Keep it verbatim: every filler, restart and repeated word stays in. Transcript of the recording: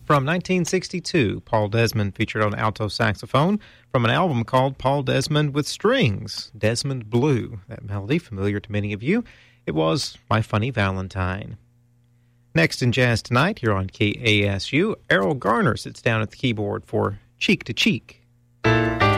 From nineteen sixty-two, Paul Desmond featured on alto saxophone from an album called Paul Desmond with Strings, Desmond Blue. That melody, familiar to many of you, it was My Funny Valentine. Next in Jazz Tonight, here on K A S U, Errol Garner sits down at the keyboard for Cheek to Cheek.